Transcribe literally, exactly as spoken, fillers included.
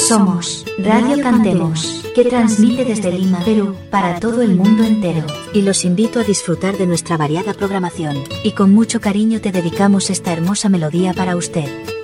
Somos Radio Cantemos, que transmite desde Lima, Perú, para todo el mundo entero. Y los invito a disfrutar de nuestra variada programación. Y con mucho cariño te dedicamos esta hermosa melodía para usted.